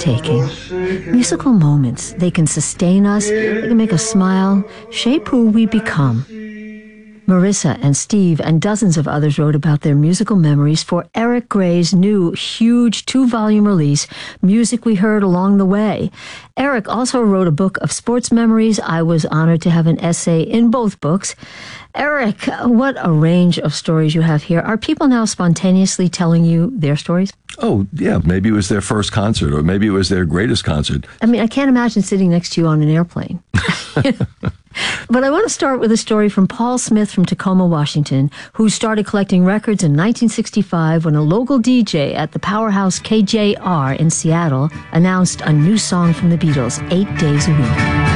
breathtaking. Musical moments, they can sustain us, they can make us smile, shape who we become. Marissa and Steve and dozens of others wrote about their musical memories for Eric Gray's new, huge 2-volume release, Music We Heard Along the Way. Eric also wrote a book of sports memories. I was honored to have an essay in both books. Eric, what a range of stories you have here. Are people now spontaneously telling you their stories? Oh, yeah. Maybe it was their first concert, or maybe it was their greatest concert. I mean, I can't imagine sitting next to you on an airplane. But I want to start with a story from Paul Smith from Tacoma, Washington, who started collecting records in 1965 when a local DJ at the powerhouse KJR in Seattle announced a new song from the Beatles 8 days a week.